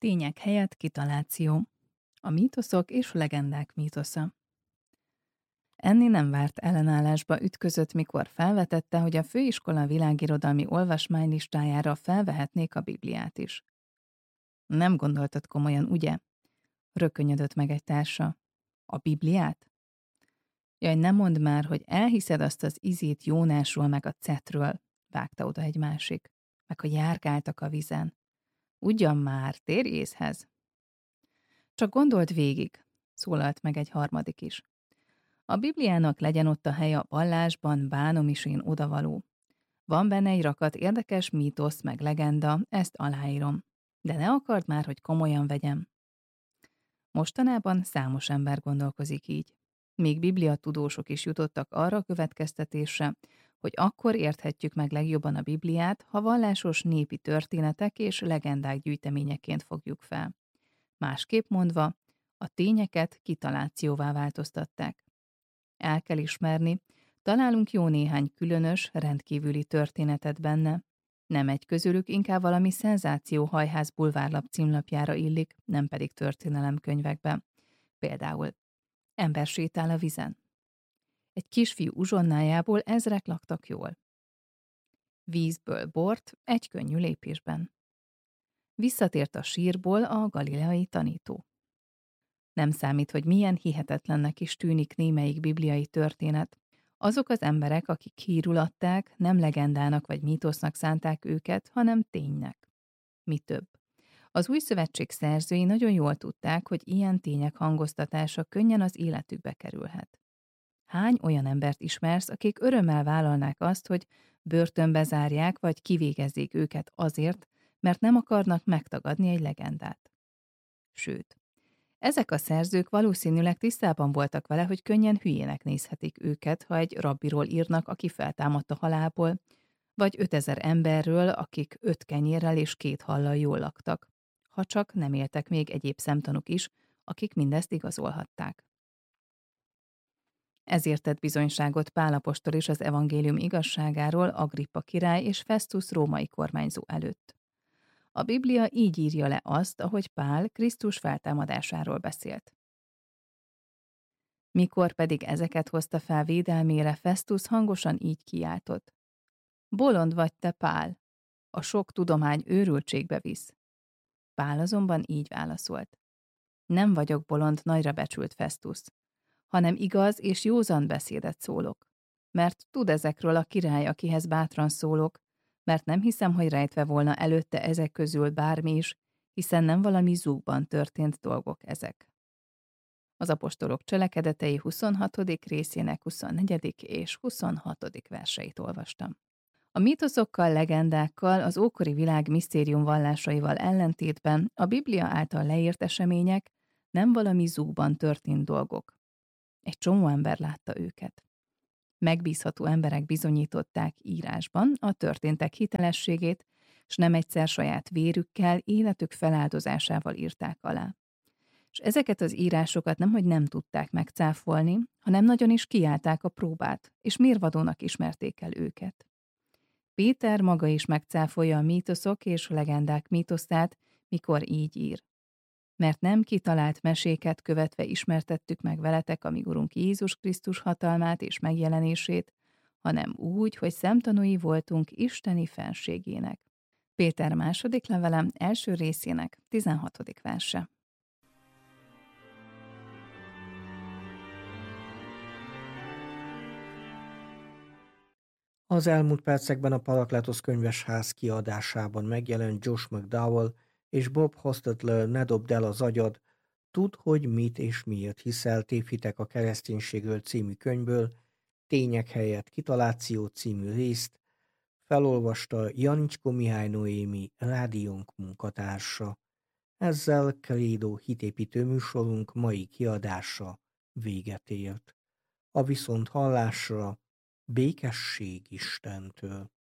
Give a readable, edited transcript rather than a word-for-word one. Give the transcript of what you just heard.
Tények helyett kitaláció. A mítoszok és legendák mítosza. Enni nem várt ellenállásba ütközött, mikor felvetette, hogy a főiskola világirodalmi olvasmánylistájára felvehetnék a Bibliát is. Nem gondoltad komolyan, ugye? Rökönyödött meg egy társa. A Bibliát? Jaj, ne mondd már, hogy elhiszed azt az izét Jónásról meg a Cetről, vágta oda egy másik, meg hogy járkáltak a vizen. Ugyan már, térj észhez! Csak gondold végig, szólalt meg egy harmadik is. A Bibliának legyen ott a helye a vallásban, bánom is én odavaló. Van benne egy rakat érdekes mítosz meg legenda, ezt aláírom. De ne akard már, hogy komolyan vegyem. Mostanában számos ember gondolkozik így. Még bibliatudósok is jutottak arra a következtetésre, hogy akkor érthetjük meg legjobban a Bibliát, ha vallásos népi történetek és legendák gyűjteményeként fogjuk fel. Másképp mondva, a tényeket kitalációvá változtatták. El kell ismerni, találunk jó néhány különös, rendkívüli történetet benne. Nem egy közülük, inkább valami szenzációhajház bulvárlap címlapjára illik, nem pedig történelemkönyvekbe. Például ember sétál a vizen. Egy kisfiú uzsonnájából ezrek laktak jól. Vízből bort egy könnyű lépésben. Visszatért a sírból a galileai tanító. Nem számít, hogy milyen hihetetlennek is tűnik némelyik bibliai történet. Azok az emberek, akik hírul adták, nem legendának vagy mítosznak szánták őket, hanem ténynek. Mi több. Az Új Szövetség szerzői nagyon jól tudták, hogy ilyen tények hangoztatása könnyen az életükbe kerülhet. Hány olyan embert ismersz, akik örömmel vállalnák azt, hogy börtönbe zárják vagy kivégezzék őket azért, mert nem akarnak megtagadni egy legendát? Sőt, ezek a szerzők valószínűleg tisztában voltak vele, hogy könnyen hülyének nézhetik őket, ha egy rabbiról írnak, aki feltámadt a halálból, vagy 5000 emberről, akik 5 kenyérrel és 2 hallal jól laktak, ha csak nem éltek még egyéb szemtanúk is, akik mindezt igazolhatták. Ezért tett bizonyságot Pál apostol is az evangélium igazságáról Agrippa király és Festus római kormányzó előtt. A Biblia így írja le azt, ahogy Pál Krisztus feltámadásáról beszélt. Mikor pedig ezeket hozta fel védelmére, Festus hangosan így kiáltott. Bolond vagy te, Pál! A sok tudomány őrültségbe visz. Pál azonban így válaszolt. Nem vagyok bolond, nagyra becsült Festus, hanem igaz és józan beszédet szólok. Mert tud ezekről a király, akihez bátran szólok, mert nem hiszem, hogy rejtve volna előtte ezek közül bármi is, hiszen nem valami zúgban történt dolgok ezek. Az apostolok cselekedetei 26. részének 24. és 26. verseit olvastam. A mítoszokkal, legendákkal, az ókori világ misztériumvallásaival ellentétben a Biblia által leírt események nem valami zúgban történt dolgok. Egy csomó ember látta őket. Megbízható emberek bizonyították írásban a történtek hitelességét, s nem egyszer saját vérükkel, életük feláldozásával írták alá. És ezeket az írásokat nemhogy nem tudták megcáfolni, hanem nagyon is kiállták a próbát, és mérvadónak ismerték el őket. Péter maga is megcáfolja a mítoszok és legendák mítoszát, mikor így ír. Mert nem kitalált meséket követve ismertettük meg veletek a mi Urunk Jézus Krisztus hatalmát és megjelenését, hanem úgy, hogy szemtanúi voltunk isteni fenségének. Péter második levele első részének 16. verse. Az elmúlt percekben a Parakletos könyvesház kiadásában megjelent Josh McDowell és Bob Hostetler Ne dobd el az agyad, Tudd, hogy mit és miért hiszel tévhitek a kereszténységről című könyvből, Tények helyett kitaláció című részt, felolvasta Janicsko Mihály Noémi rádiónk munkatársa. Ezzel Credo hitépítő műsorunk mai kiadása véget ért. A viszonthallásra békesség Istentől.